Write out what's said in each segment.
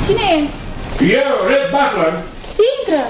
Cine e? Eu, Red Butler. Intră.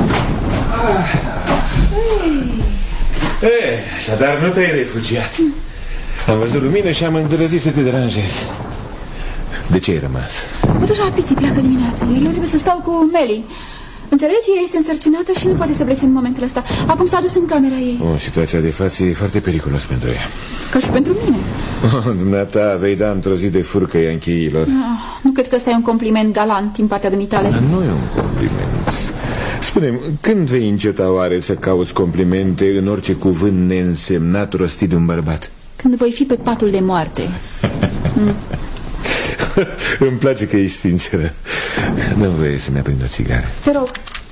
Așadar nu te-ai refugiat. Am văzut lumină și am îndrăzit să te deranjez. De ce ai rămas? Mătușa Piti pleacă dimineața. Eu trebuie să stau cu Meli. Înțelegi? Ea este însărcinată și nu poate să plece în momentul ăsta. Acum s-a dus în camera ei. Situația de față e foarte periculos pentru ea. Ca și pentru mine. Dumneata vei da într-o zi de furcă Yancheilor. Nu cred că ăsta e un compliment galant din partea dumitale. Nu e un compliment. Spune-mi, când vei înceta oare să cauți complimente în orice cuvânt neînsemnat rostit de un bărbat? Când voi fi pe patul de moarte. Îmi place că ești sinceră. Dă-mi voie să-mi aprind o țigară. Te rog.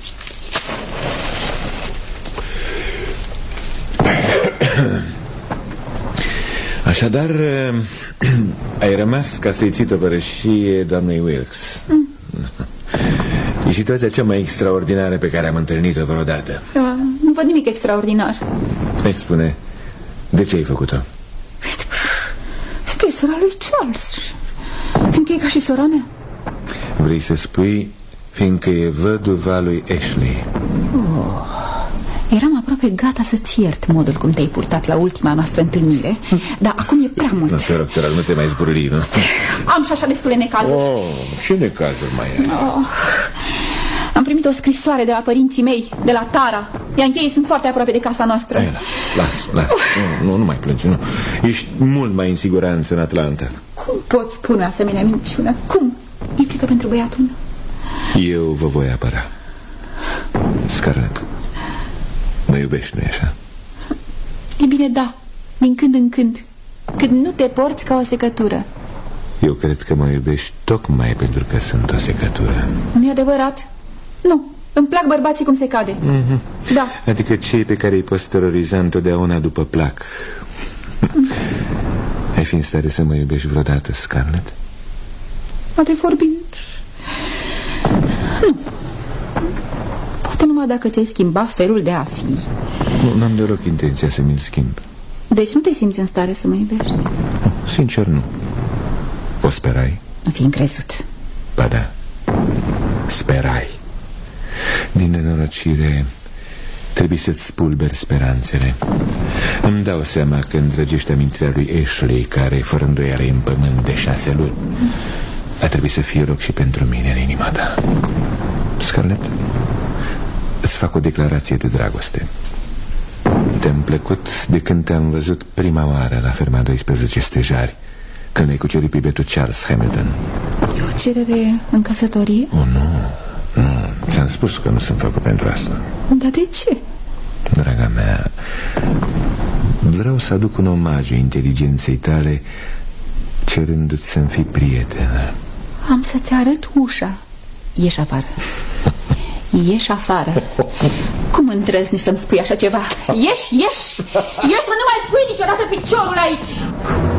Așadar, ai rămas ca să-i ții tovărășie doamnei Wilkes. E situația cea mai extraordinară pe care am întâlnit-o vreodată. Nu văd nimic extraordinar. Îmi spune, de ce ai făcut-o? Fiindcă e sora lui Charles. Fiindcă e ca și sora mea. Vrei să spui fiindcă e văduva lui Ashley. Eram aproape gata să-ți iert modul cum te-ai purtat la ultima noastră întâlnire. Dar acum e prea mult. Te rog, nu te mai zburli, nu? Am și așa destule necazuri. Ce necazuri mai ai? Am primit o scrisoare de la părinții mei, de la Tara. Yankeii sunt foarte aproape de casa noastră. Las. Nu mai plângi, nu. Ești mult mai în siguranță în Atlanta. Cum poți spune asemenea minciună? Cum? E frică pentru băiatul meu? Eu vă voi apăra. Scarlett, mă iubești, nu-i așa? E bine, da, din când în când. Când nu te porți ca o secătură. Eu cred că mă iubești tocmai pentru că sunt o secătură. Nu-i adevărat? Nu, îmi plac bărbații cum se cade. Da. Adică cei pe care îi poți teroriza întotdeauna după plac. Ai fi în stare să mă iubești vreodată, Scarlett? Poate vorbi. Nu. Poate numai dacă ți-ai schimba felul de a fi. Nu, n-am deloc intenția să mi-l schimb. Deci nu te simți în stare să mă iubești? Sincer, nu. O sperai? Nu fi încrezut. Ba da, sperai. Din nenorocire trebuie să-ți spulberi speranțele. Îmi dau seama că îndrăgești amintirea lui Ashley, care fără îndoială e în pământ de 6 luni. A trebuit să fie loc și pentru mine în inima ta. Scarlett, îți fac o declarație de dragoste. Te-am plăcut de când te-am văzut prima oară la ferma 12 stejari, când ai cucerit pe bietul Charles Hamilton. E o cerere în căsătorie? Nu, ți-am spus că nu sunt făcut pentru asta. Dar de ce? Draga mea, vreau să aduc un omagiu inteligenței tale, cerându-ți să-mi fii prietenă. Am să-ți arăt ușa. Ieși afară. Ieși afară. Cum îndrăznici să-mi spui așa ceva? Ieși să nu mai pui niciodată piciorul aici.